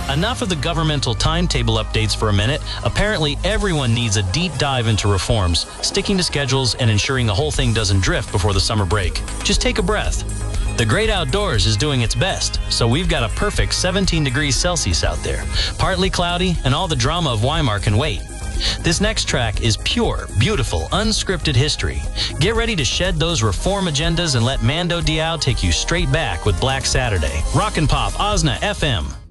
Enough of the governmental timetable updates for a minute. Apparently, everyone needs a deep dive into reforms, sticking to schedules and ensuring the whole thing doesn't drift before the summer break. Just take a breath. The great outdoors is doing its best, so we've got a perfect 17 degrees Celsius out there. Partly cloudy, and all the drama of Weimar can wait. This next track is pure, beautiful, unscripted history. Get ready to shed those reform agendas and let Mando Diao take you straight back with Black Saturday. Rock and Pop, Osna FM.